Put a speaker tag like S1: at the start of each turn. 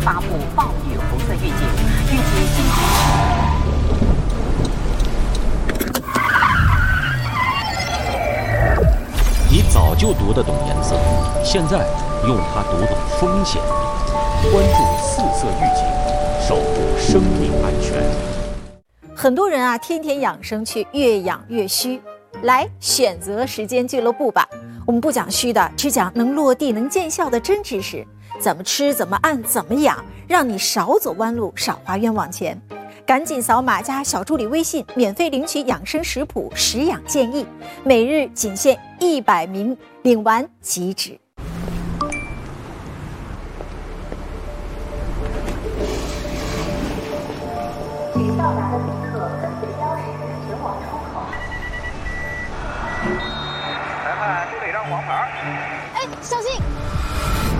S1: 发布暴雨红色预警，预计今天。
S2: 你早就读得懂颜色，现在用它读懂风险。关注四色预警，守护生命安全。
S3: 很多人啊，天天养生去，越养越虚。来选择时间俱乐部吧，我们不讲虚的，只讲能落地、能见效的真知识。怎么吃，怎么按，怎么养，让你少走弯路，少花冤枉钱。赶紧扫码加小助理微信，免费领取养生食谱、食养建议，每日仅限100名，领完即止。
S4: 请到达的宾客跟随标识前往出口。
S5: 裁判，这里张黄牌。
S6: 哎，小心！